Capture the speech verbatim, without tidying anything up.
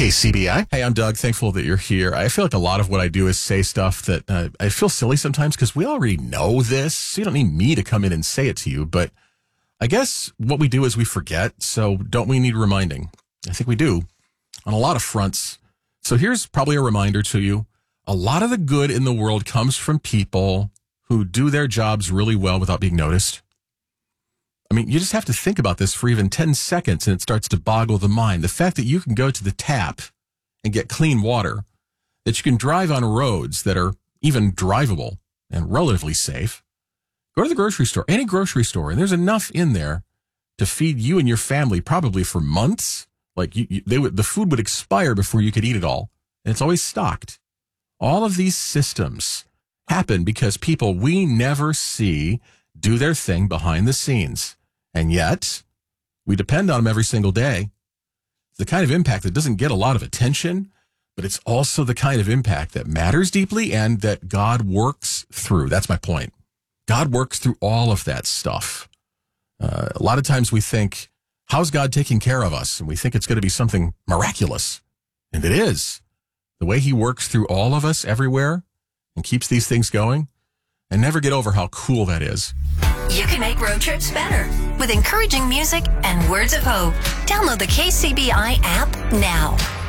K C B I. Hey, I'm Doug. Thankful that you're here. I feel like a lot of what I do is say stuff that uh, I feel silly sometimes because we already know this. So you don't need me to come in and say it to you. But I guess what we do is we forget. So don't we need reminding? I think we do on a lot of fronts. So here's probably a reminder to you. A lot of the good in the world comes from people who do their jobs really well without being noticed. I mean, you just have to think about this for even ten seconds and it starts to boggle the mind. The fact that you can go to the tap and get clean water, that you can drive on roads that are even drivable and relatively safe. Go to the grocery store, any grocery store, and there's enough in there to feed you and your family probably for months. Like you, you, they would, the food would expire before you could eat it all, and it's always stocked. All of these systems happen because people we never see do their thing behind the scenes. And yet, we depend on them every single day. It's the kind of impact that doesn't get a lot of attention, but it's also the kind of impact that matters deeply and that God works through. That's my point. God works through all of that stuff. Uh, a lot of times we think, how's God taking care of us? And we think it's going to be something miraculous. And it is. The way he works through all of us everywhere and keeps these things going. And never get over how cool that is. You can make road trips better with encouraging music and words of hope. Download the K C B I app now.